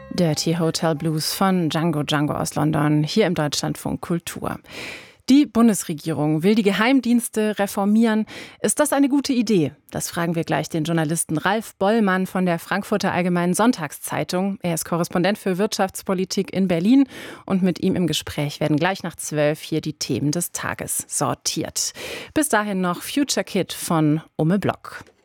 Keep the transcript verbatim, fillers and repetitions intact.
Dirty Hotel Blues von Django Django aus London, hier im Deutschlandfunk Kultur. Die Bundesregierung will die Geheimdienste reformieren. Ist das eine gute Idee? Das fragen wir gleich den Journalisten Ralf Bollmann von der Frankfurter Allgemeinen Sonntagszeitung. Er ist Korrespondent für Wirtschaftspolitik in Berlin und mit ihm im Gespräch werden gleich nach zwölf hier die Themen des Tages sortiert. Bis dahin noch Future Kid von Umme Block.